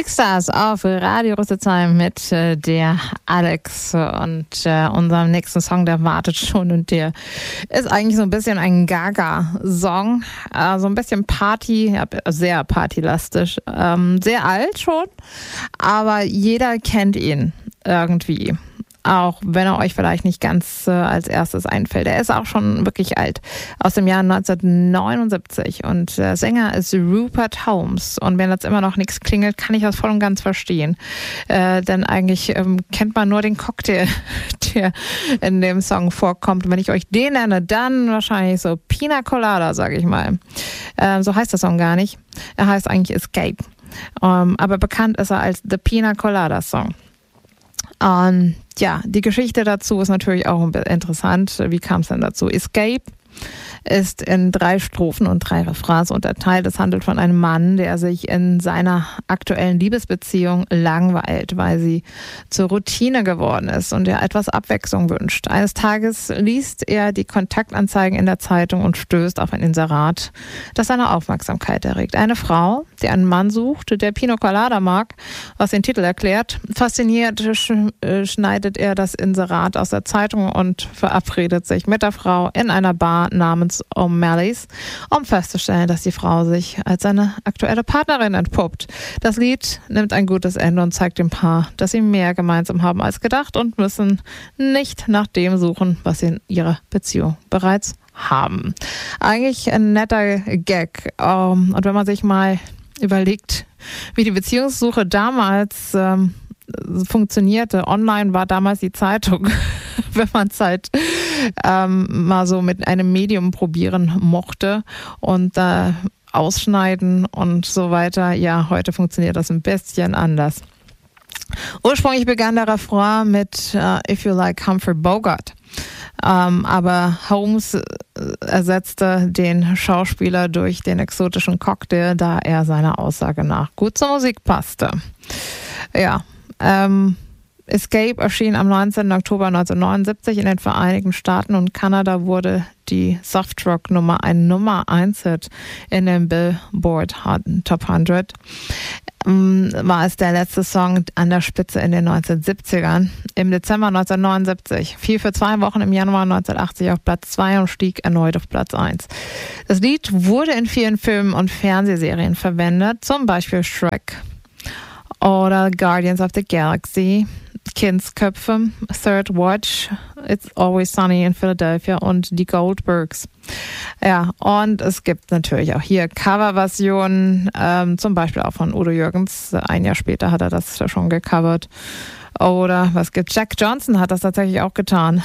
Musikstars auf Radio Rüsselsheim mit der Alex und unserem nächsten Song, der wartet schon und der ist eigentlich so ein bisschen ein Gaga-Song, so ein bisschen Party, sehr partylastig, sehr alt schon, aber jeder kennt ihn irgendwie. Auch wenn er euch vielleicht nicht ganz als erstes einfällt. Er ist auch schon wirklich alt, aus dem Jahr 1979 und der Sänger ist Rupert Holmes. Und wenn jetzt immer noch nichts klingelt, kann ich das voll und ganz verstehen. Denn eigentlich kennt man nur den Cocktail, der in dem Song vorkommt. Und wenn ich euch den nenne, dann wahrscheinlich so Pina Colada, sage ich mal. So heißt der Song gar nicht. Er heißt eigentlich Escape. Aber bekannt ist er als The Pina Colada Song. Ja, die Geschichte dazu ist natürlich auch interessant. Wie kam es denn dazu? Escape ist in 3 Strophen und 3 Refrains unterteilt. Es handelt von einem Mann, der sich in seiner aktuellen Liebesbeziehung langweilt, weil sie zur Routine geworden ist und er etwas Abwechslung wünscht. Eines Tages liest er die Kontaktanzeigen in der Zeitung und stößt auf ein Inserat, das seine Aufmerksamkeit erregt. Eine Frau, die einen Mann sucht, der Pina Colada mag, was den Titel erklärt. Fasziniert schneidet er das Inserat aus der Zeitung und verabredet sich mit der Frau in einer Bar namens O'Malley's, um festzustellen, dass die Frau sich als seine aktuelle Partnerin entpuppt. Das Lied nimmt ein gutes Ende und zeigt dem Paar, dass sie mehr gemeinsam haben als gedacht und müssen nicht nach dem suchen, was sie in ihrer Beziehung bereits haben. Eigentlich ein netter Gag. Und wenn man sich mal überlegt, wie die Beziehungssuche damals funktionierte. Online war damals die Zeitung, wenn man es halt mal so mit einem Medium probieren mochte und ausschneiden und so weiter. Ja, heute funktioniert das ein bisschen anders. Ursprünglich begann der Refrain mit If You Like Humphrey Bogart. Aber Holmes ersetzte den Schauspieler durch den exotischen Cocktail, da er seiner Aussage nach gut zur Musik passte. Ja, Escape erschien am 19. Oktober 1979 in den Vereinigten Staaten und Kanada wurde die Softrock-Nummer ein Nummer 1-Hit in den Billboard Top 100. War es der letzte Song an der Spitze in den 1970ern. Im Dezember 1979 fiel für 2 Wochen im Januar 1980 auf Platz 2 und stieg erneut auf Platz 1. Das Lied wurde in vielen Filmen und Fernsehserien verwendet, zum Beispiel Shrek oder Guardians of the Galaxy, Kindsköpfe, Third Watch, It's Always Sunny in Philadelphia und die Goldbergs. Ja, und es gibt natürlich auch hier Coverversionen, zum Beispiel auch von Udo Jürgens. Ein Jahr später hat er das schon gecovert. Oder was gibt's? Jack Johnson hat das tatsächlich auch getan,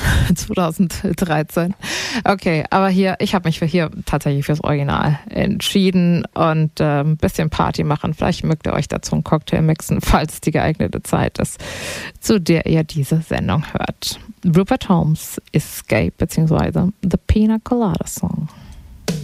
2013. Okay, aber hier, ich habe mich hier tatsächlich fürs Original entschieden und ein bisschen Party machen. Vielleicht mögt ihr euch dazu einen Cocktail mixen, falls die geeignete Zeit ist, zu der ihr diese Sendung hört. Rupert Holmes, Escape, beziehungsweise The Pina Colada Song.